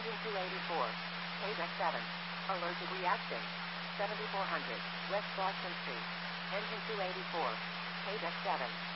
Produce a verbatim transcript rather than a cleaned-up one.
Engine two eighty-four. Paydeck seven. Allergic reaction. seventy-four hundred. West Boston Street. Engine two eighty-four. Paydeck seven.